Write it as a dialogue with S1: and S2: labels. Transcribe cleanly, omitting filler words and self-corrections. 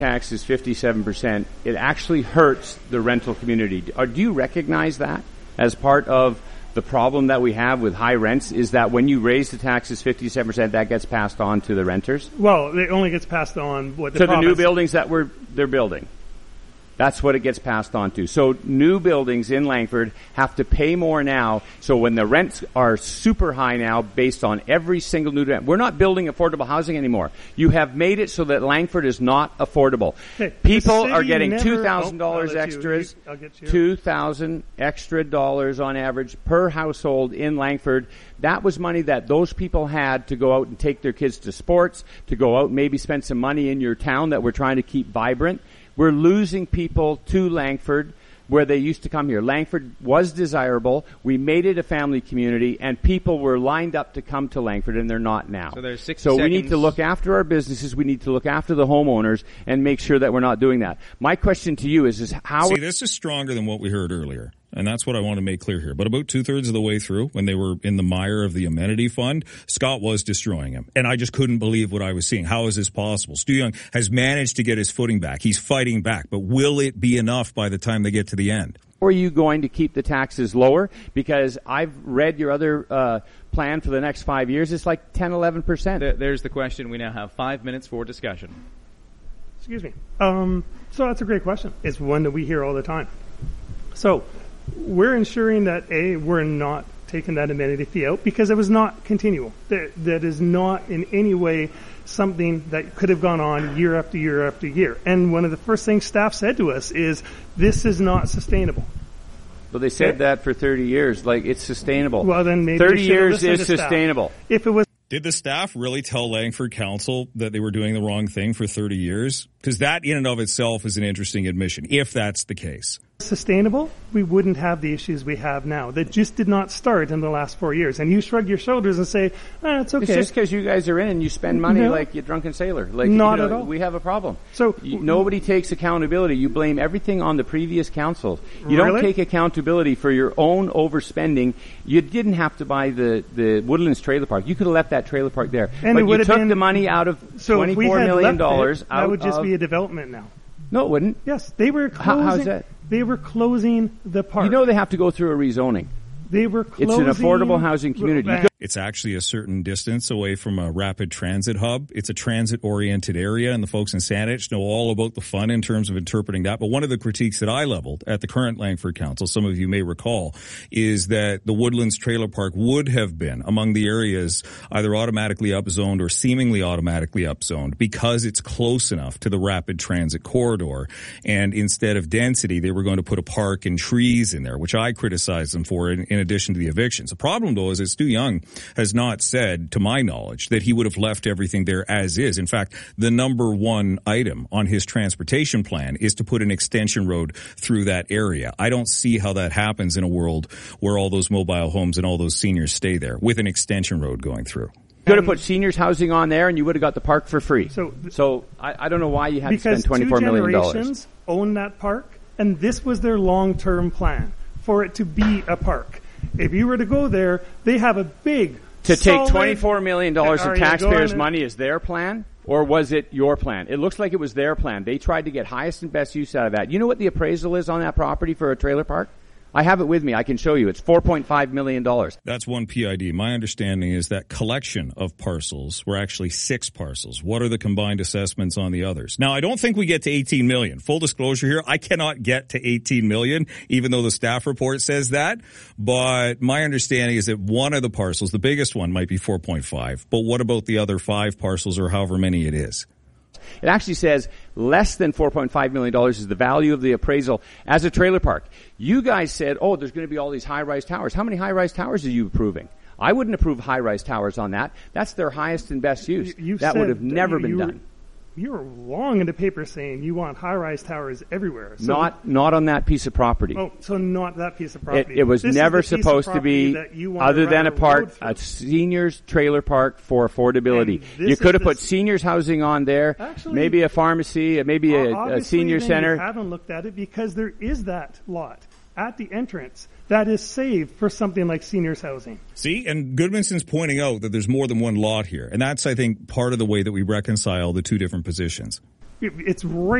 S1: tax is 57%, it actually hurts the rental community. Do you recognize that as part of the problem that we have with high rents, is that when you raise the taxes 57%, that gets passed on to the renters?
S2: Well, it only gets passed on to
S1: the new buildings that they're building. That's what it gets passed on to. So new buildings in Langford have to pay more now. So when the rents are super high now based on every single new rent, we're not building affordable housing anymore. You have made it so that Langford is not affordable.
S2: Okay,
S1: people are getting $2,000 extras, $2,000 extra dollars on average per household in Langford. That was money that those people had to go out and take their kids to sports, to go out and maybe spend some money in your town that we're trying to keep vibrant. We're losing people to Langford where they used to come here. Langford was desirable. We made it a family community, and people were lined up to come to Langford, and they're not now.
S3: So there's 60
S1: So we
S3: seconds.
S1: need to look after our businesses. We need to look after the homeowners and make sure that we're not doing that. My question to you is how...
S4: See, this is stronger than what we heard earlier. And that's what I want to make clear here. But about 2/3 of the way through, when they were in the mire of the amenity fund, Scott was destroying him. And I just couldn't believe what I was seeing. How is this possible? Stu Young has managed to get his footing back. He's fighting back. But will it be enough by the time they get to the end?
S1: Or are you going to keep the taxes lower? Because I've read your other plan for the next 5 years. It's like 10, 11%.
S3: There's the question. We now have 5 minutes for discussion.
S2: Excuse me. So that's a great question. It's one that we hear all the time. So we're ensuring that, we're not taking that amenity fee out because it was not continual. That is not in any way something that could have gone on year after year after year. And one of the first things staff said to us is, this is not sustainable.
S1: Well, they said that for 30 years, like it's sustainable.
S2: Well, then maybe
S1: 30 years is sustainable.
S2: If it was...
S4: Did the staff really tell Langford Council that they were doing the wrong thing for 30 years? Because that in and of itself is an interesting admission, if that's the case.
S2: Sustainable, we wouldn't have the issues we have now. That just did not start in the last 4 years. And you shrug your shoulders and say, it's okay.
S1: It's just because you guys are in and you spend money like you drunken sailor. Like,
S2: not at all.
S1: We have a problem.
S2: So
S1: nobody takes accountability. You blame everything on the previous council. You don't take accountability for your own overspending. You didn't have to buy the Woodlands trailer park. You could have left that trailer park there.
S2: And
S1: but you took the money out of $24 million.
S2: That would just be a development now.
S1: No, it wouldn't.
S2: Yes, they were closing.
S1: How's that?
S2: They were closing the park.
S1: You know they have to go through a rezoning.
S2: They were closing.
S1: It's an affordable housing community.
S4: It's actually a certain distance away from a rapid transit hub. It's a transit-oriented area, and the folks in Saanich know all about the fun in terms of interpreting that. But one of the critiques that I leveled at the current Langford Council, some of you may recall, is that the Woodlands Trailer Park would have been among the areas either automatically upzoned or seemingly automatically upzoned because it's close enough to the rapid transit corridor. And instead of density, they were going to put a park and trees in there, which I criticized them for in addition to the evictions. The problem, though, is that Stu Young has not said, to my knowledge, that he would have left everything there as is. In fact, the number one item on his transportation plan is to put an extension road through that area. I don't see how that happens in a world where all those mobile homes and all those seniors stay there with an extension road going through.
S1: You could have put seniors housing on there and you would have got the park for free. So I don't know why you had to spend $24 million.
S2: Because 2 generations own that park, and this was their long-term plan, for it to be a park. If you were to go there, they have a big...
S1: To take $24 million of taxpayers' money is their plan? Or was it your plan? It looks like it was their plan. They tried to get highest and best use out of that. You know what the appraisal is on that property for a trailer park? I have it with me. I can show you. It's $4.5 million.
S4: That's one PID. My understanding is that collection of parcels were actually 6 parcels. What are the combined assessments on the others? Now, I don't think we get to 18 million. Full disclosure here, I cannot get to 18 million, even though the staff report says that. But my understanding is that one of the parcels, the biggest one, might be 4.5. But what about the other 5 parcels or however many it is?
S1: It actually says less than $4.5 million is the value of the appraisal as a trailer park. You guys said, there's going to be all these high-rise towers. How many high-rise towers are you approving? I wouldn't approve high-rise towers on that. That's their highest and best use. That would have never been done.
S2: You were long in the paper saying you want high-rise towers everywhere.
S1: So not on that piece of property.
S2: So not that piece of property.
S1: It was never supposed to be other than a seniors trailer park for affordability. You could have put seniors housing on there, actually, maybe a pharmacy, maybe a senior center.
S2: You haven't looked at it because there is that lot at the entrance that is saved for something like seniors housing.
S4: See, and Goodmanson's pointing out that there's more than one lot here. And that's, I think, part of the way that we reconcile the two different positions.
S2: It's right